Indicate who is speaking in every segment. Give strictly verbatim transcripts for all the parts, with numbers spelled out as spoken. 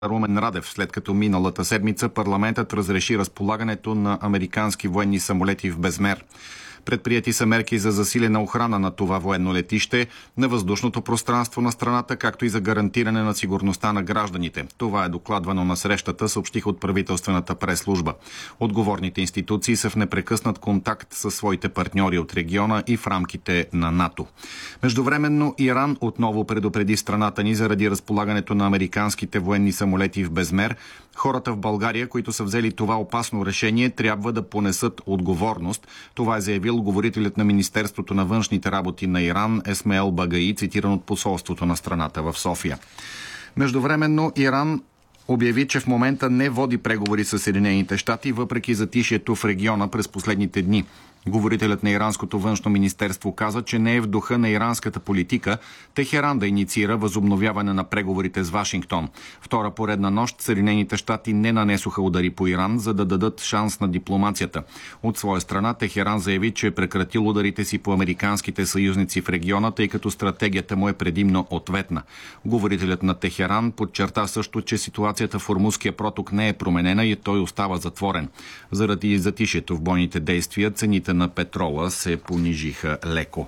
Speaker 1: Румен Радев, след като миналата седмица парламентът разреши разполагането на американски военни самолети в Безмер. Предприети са мерки за засилена охрана на това военно летище, на въздушното пространство на страната, както и за гарантиране на сигурността на гражданите. Това е докладвано на срещата, съобщих от правителствената прес-служба. Отговорните институции са в непрекъснат контакт със своите партньори от региона и в рамките на НАТО. Междувременно Иран отново предупреди страната ни заради разполагането на американските военни самолети в Безмер. Хората в България, които са взели това опасно решение, трябва да понесат отговорност. Това е заявил говорителят на Министерството на външните работи на Иран Есмеел Багаи, цитиран от посолството на страната в София. Междувременно Иран обяви, че в момента не води преговори с Съединените щати, въпреки затишието в региона през последните дни. Говорителят на иранското външно министерство каза, че не е в духа на иранската политика Техеран да инициира възобновяване на преговорите с Вашингтон. Втора поредна нощ Съединените щати не нанесоха удари по Иран, за да дадат шанс на дипломацията. От своя страна Техеран заяви, че е прекратил ударите си по американските съюзници в региона, тъй като стратегията му е предимно ответна. Говорителят на Техеран подчерта също, че ситуацията в Ормузския проток не е променена и той остава затворен. Заради затишието в бойните действия, цените на петрола се понижиха леко.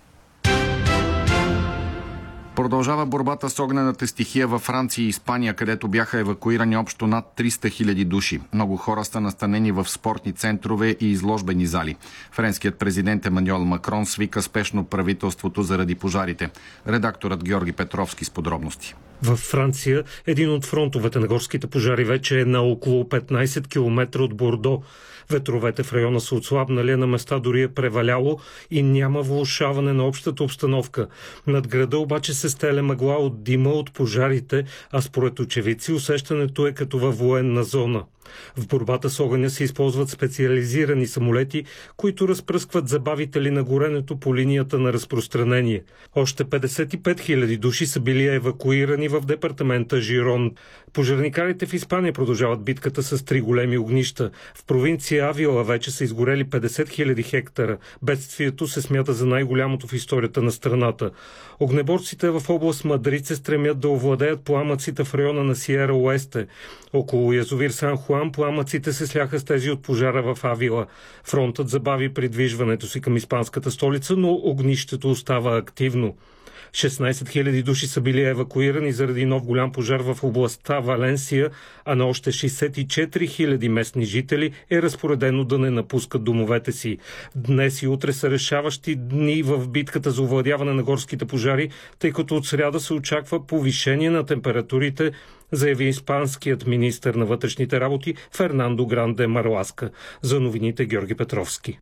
Speaker 1: Продължава борбата с огнената стихия във Франция и Испания, където бяха евакуирани общо над триста хиляди души. Много хора са настанени в спортни центрове и изложбени зали. Френският президент Емануел Макрон свика спешно правителството заради пожарите. Редакторът Георги Петровски с подробности.
Speaker 2: Във Франция един от фронтовете на горските пожари вече е на около петнайсет километра от Бордо. Ветровете в района са отслабнали, а на места дори е преваляло и няма влошаване на общата обстановка. Над града обаче се стеля мъгла от дима от пожарите, а според очевидци усещането е като във военна зона. В борбата с огъня се използват специализирани самолети, които разпръскват забавители на горенето по линията на разпространение. Още петдесет и пет хиляди души са били евакуирани в департамента Жирон. Пожарникарите в Испания продължават битката с три големи огнища. В провинция Авила вече са изгорели петдесет хиляди хектара. Бедствието се смята за най-голямото в историята на страната. Огнеборците в област Мадрид се стремят да овладеят пламъците в района на Сиера Уесте. Около язовир Сан Хуан пламъците се сляха с тези от пожара в Авила. Фронтът забави придвижването си към испанската столица, но огнището остава активно. шестнайсет хиляди души са били евакуирани заради нов голям пожар в областта Валенсия, а на още шейсет и четири хиляди местни жители е разпоредено да не напускат домовете си. Днес и утре са решаващи дни в битката за овладяване на горските пожари, тъй като от сряда се очаква повишение на температурите, заяви испанският министър на вътрешните работи Фернандо Гранде Марласка. За новините Георги Петровски.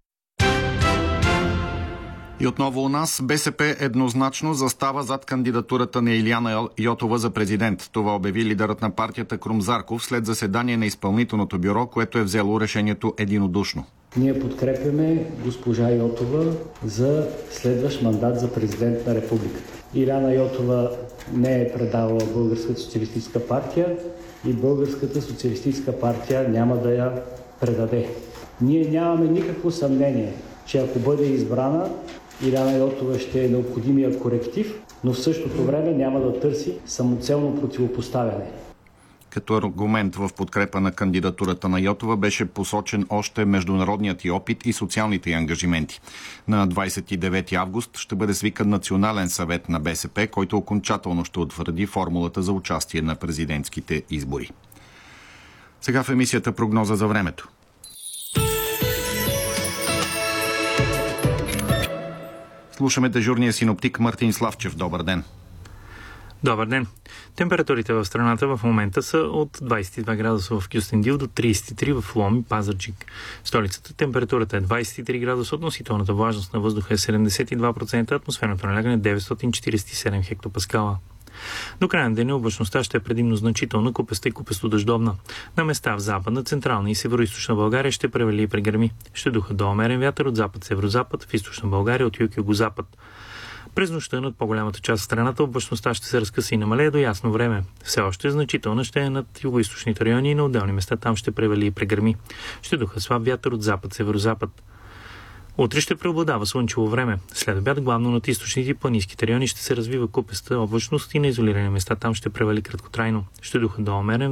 Speaker 1: И отново у нас БСП еднозначно застава зад кандидатурата на Илияна Йотова за президент. Това обяви лидерът на партията Крум Зарков след заседание на изпълнителното бюро, което е взело решението единодушно.
Speaker 3: Ние подкрепяме госпожа Йотова за следващ мандат за президент на републиката. Илияна Йотова не е предала Българската социалистическа партия и Българската социалистическа партия няма да я предаде. Ние нямаме никакво съмнение, че ако бъде избрана, Илияна Йотова ще е необходимия коректив, но в същото време няма да търси самоцелно противопоставяне.
Speaker 1: Като аргумент в подкрепа на кандидатурата на Йотова беше посочен още международният й опит и социалните й ангажименти. На двайсет и девети август ще бъде свикан Национален съвет на БСП, който окончателно ще утвърди формулата за участие на президентските избори. Сега в емисията прогноза за времето. Слушаме дежурния синоптик Мартин Славчев. Добър ден!
Speaker 4: Добър ден! Температурите в страната в момента са от двайсет и два градуса в Кюстендил до трийсет и три в Лом и Пазарджик. В столицата температурата е двайсет и три градуса, относителната влажност на въздуха е седемдесет и два процента, атмосферното налягане е деветстотин четирийсет и седем хектопаскала. До края на деня облачността ще е предимно значителна, купеста и купесто-дъждовна. На места в западна, централна и североизточна България ще превали и прегърми. Ще духа до умерен вятър от запад-северозапад, в източна България от юг и югозапад. През нощта над по-голямата част от страната облачността ще се разкъса и намалее до ясно време. Все още значителна ще е над югоизточните райони и на отделни места там ще превали и прегърми. Ще духа слаб вятър от запад-северозапад. Утре ще преобладава слънчево време. След обяд главно над източните и планинските райони ще се развива купеста облачност и на изолирани места там ще превали краткотрайно. Ще духа до умерен